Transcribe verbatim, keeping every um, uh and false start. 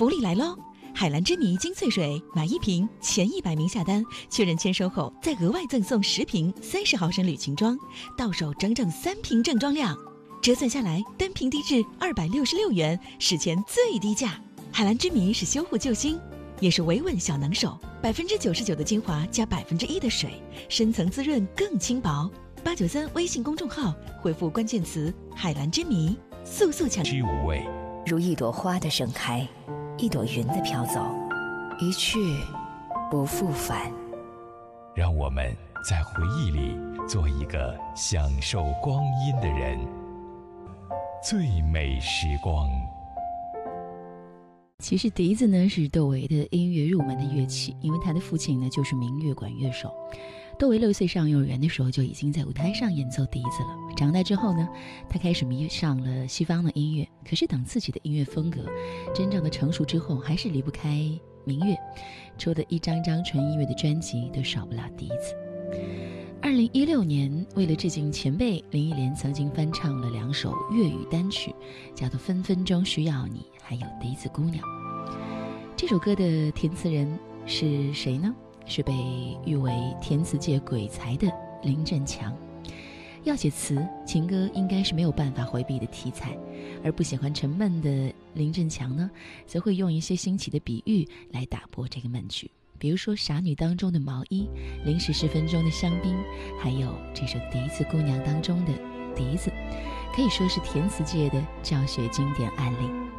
福利来喽！海蓝之谜精粹水，买一瓶前一百名下单，确认签收后再额外赠送十瓶三十毫升旅行装，到手整整三瓶正装量，折算下来单瓶低至二百六十六元，史前最低价。海蓝之谜是修护救星，也是维稳小能手，百分之九十九的精华加百分之一的水，深层滋润更轻薄。八九三微信公众号回复关键词“海蓝之谜”，速速抢。 之无味， 如一朵花的盛开，一朵云的飘走，一去不复返。 让我们在回忆里做一个享受光阴的人。最美时光。 其实笛子呢是窦唯的音乐入门的乐器，因为他的父亲呢就是民乐管乐手。窦唯六岁上幼儿园的时候就已经在舞台上演奏笛子了。长大之后呢，他开始迷上了西方的音乐，可是等自己的音乐风格真正的成熟之后，还是离不开民乐，出的一张张纯音乐的专辑都少不了笛子。二零一六年，为了致敬前辈，林忆莲曾经翻唱了两首粤语单曲，叫做《分分钟需要你》还有《笛子姑娘》。这首歌的填词人是谁呢？是被誉为填词界鬼才的林振强。要写词，情歌应该是没有办法回避的题材，而不喜欢沉闷的林振强呢，则会用一些新奇的比喻来打破这个闷局。比如说《傻女》当中的毛衣，零时十分钟的香槟，还有这首《笛子姑娘》当中的笛子，可以说是填词界的教学经典案例。